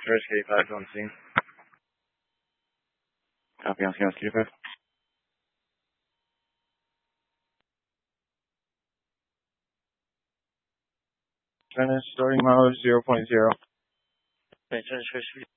Oscar K5 on scene. Copy on scene, Oscar K5. Finish starting mileage 0.0. Finish.